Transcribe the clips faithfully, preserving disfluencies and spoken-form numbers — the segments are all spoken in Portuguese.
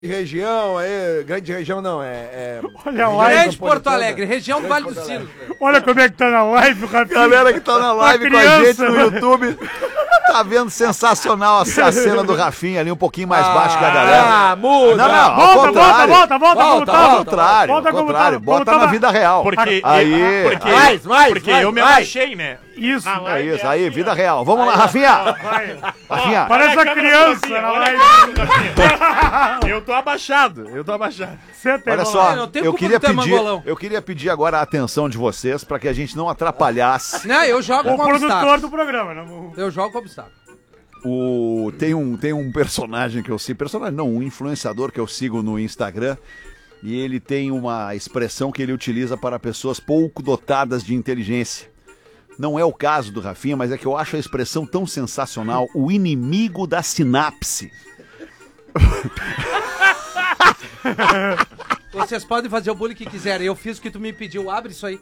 região aí, grande região não, é... é Olha a live. Grande Porto Alegre, região do Vale dos Sinos. Olha como é que tá na live, Rafinha. Galera que tá na live com a criança. gente no YouTube, tá vendo sensacional a cena do Rafinha ali, um pouquinho mais baixo que a galera. Ah, muda! Não, não, ao Volta, volta, contrário. volta, volta, Volta, volta, Ao volta. contrário, Volta ao como contrário. tava, como Bota na tava. vida real. Porque, Aí. porque Mais, mais, porque mais, eu me mais. abaixei, né? Isso. Na É live isso, é aí, assim, vida ó. real. Vamos lá, Rafinha. Vai. Rafinha. Parece Olha a câmera do criança Rafinha, na olha live. a câmera do Rafinha. Eu tô abaixado, eu tô abaixado. Senta aí, Olha vamos só, lá. não tem eu culpa queria do teu pedir, mangolão. eu queria pedir agora a atenção de vocês para que a gente não atrapalhasse. Não, eu jogo O com produtor obstáculo. do programa. Não... Eu jogo com obstáculo. O tem um tem um personagem que eu sigo, personagem não, um influenciador que eu sigo no Instagram, e ele tem uma expressão que ele utiliza para pessoas pouco dotadas de inteligência. Não é o caso do Rafinha, mas é que eu acho a expressão tão sensacional, o inimigo da sinapse. Vocês podem fazer o bullying que quiserem. Eu fiz o que tu me pediu. Abre isso aí.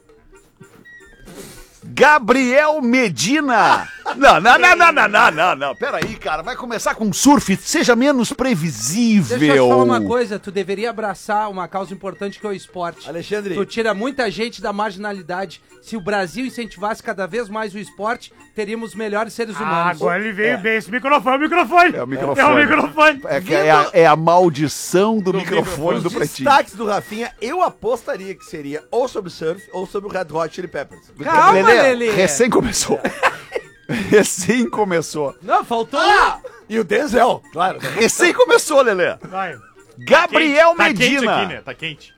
Gabriel Medina! Não, não, não, não, não, não, não, não. Peraí, cara, vai começar com surf, seja menos previsível. Deixa eu te falar uma coisa. Tu deveria abraçar uma causa importante que é o esporte. Alexandre. Tu tira muita gente da marginalidade. Se o Brasil incentivasse cada vez mais o esporte, teríamos melhores seres Ah, humanos. agora ele veio bem. Esse microfone é o microfone. É o microfone. É o microfone. É, que é, a, é a maldição do, microfone Os do Pretinho. destaques do Rafinha, eu apostaria que seria ou sobre surf ou sobre o Red Hot Chili Peppers. Calma, Lelê. Recém começou. Recém começou. Não, faltou... E o Denzel, claro. Recém começou, Lelê. Vai. Gabriel tá quente Medina. aqui, né? Tá quente.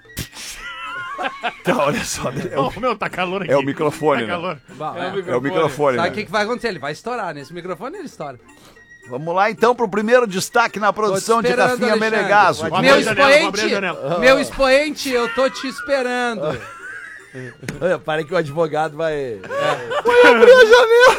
Tá, olha só, é o, Oh, meu, tá calor aqui. é o microfone, Tá né? calor. Bah, É o é. É o microfone, Sabe né? o que, que vai acontecer? Ele vai estourar. Nesse microfone ele estoura. Vamos lá então pro primeiro destaque na produção de esperando, Rafinha Alexandre. Menegaso. Vou abrir Meu a janela, vou abrir a expoente, janela. meu expoente, eu tô te esperando. Olha, parei que o advogado vai... Abrir a janela.